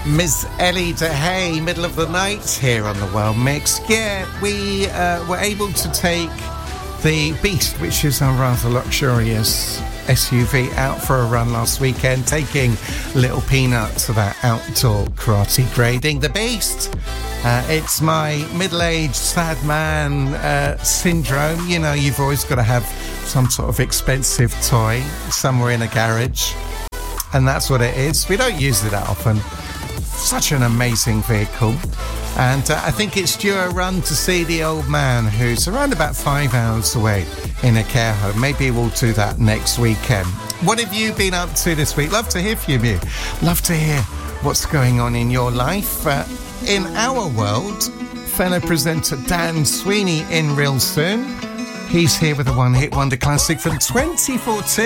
Ms. Ellie DeHay, middle of the night here on the World Mix. Yeah, we were able to take the Beast, which is our rather luxurious SUV, out for a run last weekend, taking Little Peanut to that outdoor karate grading. The Beast, it's my middle-aged sad man syndrome. You know, you've always got to have some sort of expensive toy somewhere in a garage, and that's what it is. We don't use it that often. Such an amazing vehicle. And I think it's due a run to see the old man, who's around about 5 hours away in a care home. Maybe we'll do that next weekend. What have you been up to this week? Love to hear from you. Love to hear what's going on in your life. In our world, fellow presenter Dan Sweeney in real soon. He's here with a one-hit wonder classic from 2014.